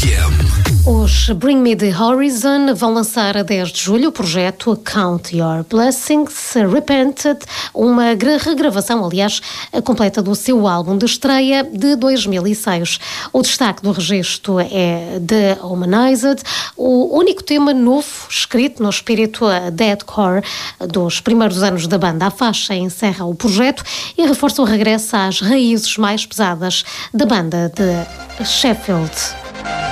Os Bring Me the Horizon vão lançar a 10 de julho o projeto Count Your Blessings Repented, uma regravação, aliás, completa do seu álbum de estreia de 2006. O destaque do registro é The Humanized, o único tema novo escrito no espírito deathcore dos primeiros anos da banda. A faixa encerra o projeto e reforça o regresso às raízes mais pesadas da banda de Sheffield.